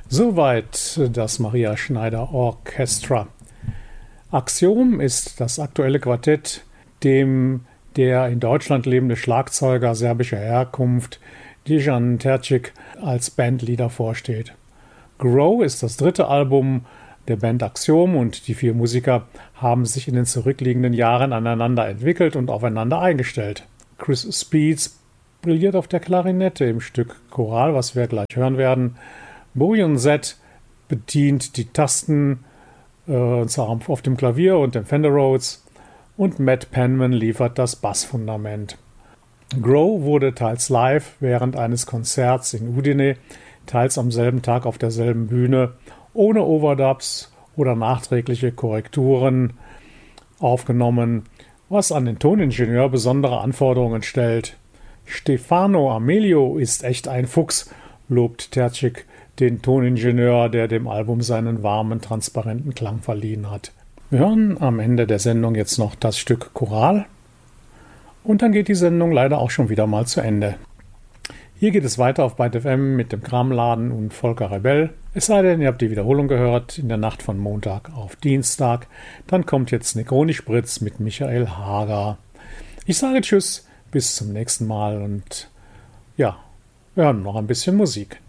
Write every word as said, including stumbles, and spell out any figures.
Soweit das Maria Schneider Orchestra. Axiom ist das aktuelle Quartett, dem der in Deutschland lebende Schlagzeuger serbischer Herkunft Dejan Terzic als Bandleader vorsteht. Grow ist das dritte Album der Band Axiom und die vier Musiker haben sich in den zurückliegenden Jahren aneinander entwickelt und aufeinander eingestellt. Chris Speeds brilliert auf der Klarinette im Stück Choral, was wir gleich hören werden. Bojan Z bedient die Tasten äh, und zwar auf dem Klavier und dem Fender Rhodes und Matt Penman liefert das Bassfundament. Grow wurde teils live während eines Konzerts in Udine, teils am selben Tag auf derselben Bühne, ohne Overdubs oder nachträgliche Korrekturen aufgenommen, was an den Toningenieur besondere Anforderungen stellt. Stefano Amelio ist echt ein Fuchs, lobt Terzic den Toningenieur, der dem Album seinen warmen, transparenten Klang verliehen hat. Wir hören am Ende der Sendung jetzt noch das Stück Choral und dann geht die Sendung leider auch schon wieder mal zu Ende. Hier geht es weiter auf Byte F M mit dem Kramladen und Volker Rebell. Es sei denn, ihr habt die Wiederholung gehört in der Nacht von Montag auf Dienstag. Dann kommt jetzt Negroni Spritz mit Michael Hager. Ich sage Tschüss, bis zum nächsten Mal und ja, wir hören noch ein bisschen Musik.